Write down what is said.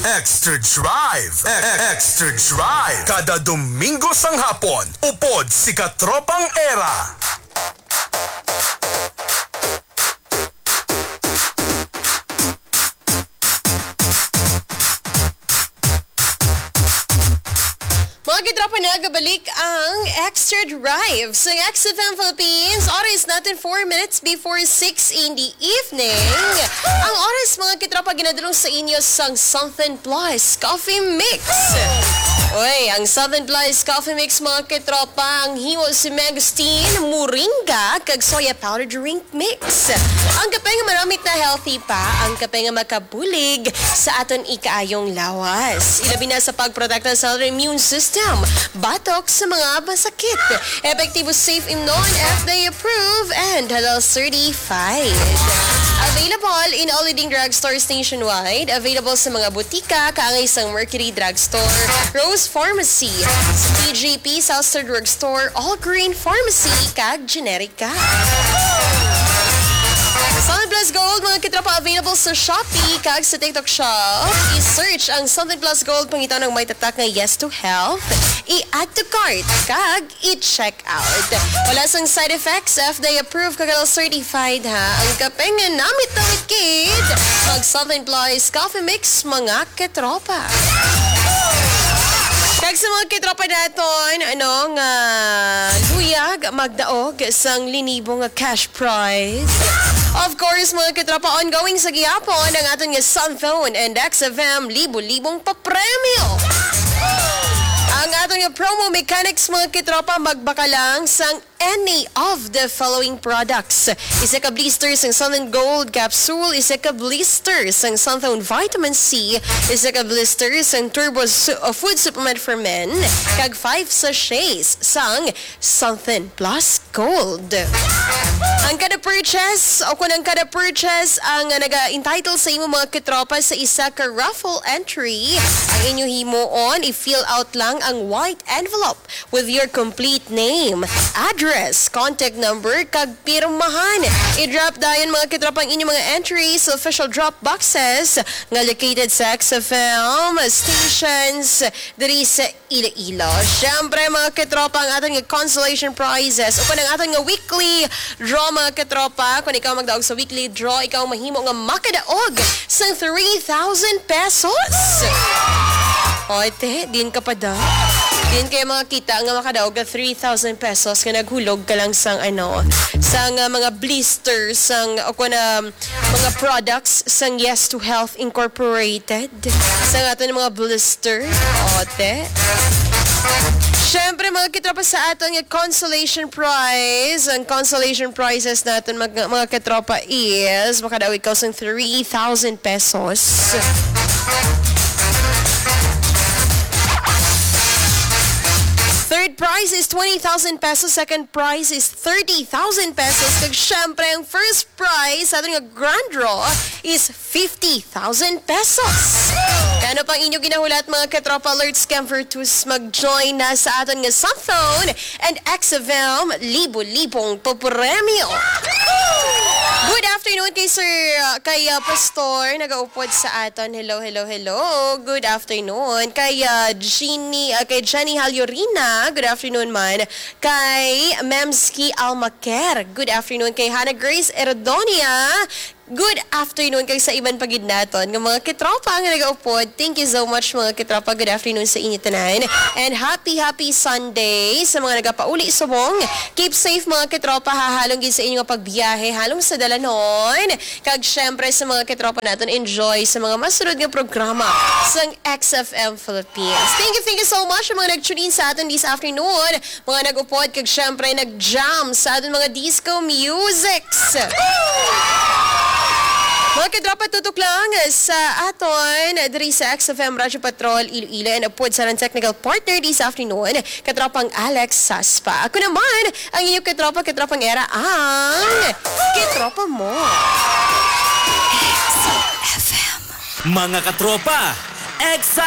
Extra Drive. Extra Drive. Kada Domingo sang hapon, upod si Katropang Era. Mga kitropa, nagabalik ang Extra Drive sa XFM Philippines. Oras natin 4 minutes before 6 in the evening. Ang oras, mga kitropa, ginadalong sa inyo sang Something Plus Coffee Mix. Uy, ang Something Plus Coffee Mix, mga kitropa, ang himo si Megustin, moringa, kag soya powder drink mix. Ang kape nga maramit na healthy pa, ang kape nga makabulig sa aton ikaayong lawas. Ilabi na sa pagprotekta sa ating immune system, batok sa mga basakit, epektibo, safe, imnon, FDA approved, and halal certified. Available in all leading drugstores nationwide. Available sa mga butika, kaangay sang Mercury Drugstore, Rose Pharmacy, TGP, Southstar Drugstore, All Green Pharmacy, kag Generica. Something Plus Gold, mga kitropa, available sa Shopee, kag sa TikTok Shop. I-search ang Something Plus Gold, pangitaw ng may tatak na Yes to Health. I-add to cart, kag i-check out. Wala sang side effects, FDA approved, kag certified ha. Ang kapeng nga namit kid, mag Something Plus Coffee Mix, mga kitropa. Kag sa mga kitropa naton, luyag, magdaog, sang linibo nga cash prize. Of course, mga kitropa, ongoing sa gihapon ang aton nga Sunphone and XFM libo-libong papremyo. Ang aton nga promo mechanics, mga kitropa, magbaka lang sang any of the following products. Isa ka blister sang Sun Gold Capsule, isa ka blister sang Sunphone Vitamin C, isa ka blister sang Turbo Food Supplement for Men, kag 5 sachets sang Sunphone Plus Gold. Ang kada purchase, o kung ang kada purchase ang naga-entitle sa imo, mga kitropa, sa isa ka raffle entry, ang inyo himoon, i-fill out lang ang white envelope with your complete name, address, contact number, kag pirmahan. I-drop dayon, mga kitropa, ang inyong mga entries sa official drop boxes nga located sa XFM stations diri sa Iloilo. Siyempre, mga kitropa, ang ating consolation prizes o kung ang ating weekly draw, mga kitropa, kung ikaw magdaog sa weekly draw, ikaw mahimo nga makadaog sa 3,000 pesos. Ote, din ka pa daw. Din kayo mga kita nga makadaog na 3,000 pesos nga naghulog ka lang sang sang mga blisters, sang o kung mga products sang Yes to Health Incorporated, sang aton mga blister. Ote. Siyempre, mga kitropa, sa aton yung consolation prize. Ang consolation prizes natin, mga kitropa, is makadaw ikaw sa 3,000 pesos. Third prize is 20,000 pesos. Second prize is 30,000 pesos. Kag syempre, ang first prize sa ating grand draw is 50,000 pesos. Kano pang inyo ginahulat, mga katropa alert scamper tos mag-join na sa aton nga Sunphone and XFM libo-libong papremyo. Good afternoon kay Sir, kay Pastor, nagaupod sa aton. Hello. Good afternoon. Kay Jenny Halyorina. Good afternoon man. Kay Memski Almaquer. Good afternoon. Kay Hannah Grace Erdonia. Good afternoon kay sa iban pagid naton ng mga kitropa nga nagaupod. Thank you so much, mga kitropa. Good afternoon sa inyo tanan. And happy Sunday sa mga nagapauli subong. Keep safe, mga kitropa. Hahalong gid sa inyo nga pagbiyahe, halong sa dalanon. Kag syempre sa mga kitropa naton, enjoy sa mga masunod nga programa sang XFM Philippines. Thank you so much sa mga nag-tune in sa aton this afternoon. Mga nag-upod kag syempre nag-jam sa aton mga disco musics. Mga kitropa, tutok lang sa aton diri sa XFM Radyo Patrol Iloilo, and upod sa technical partner this afternoon, katropang Alex Saspa. Ako naman, ang iyong katropang Era, ang kitropa mo. XFM. Mga katropa,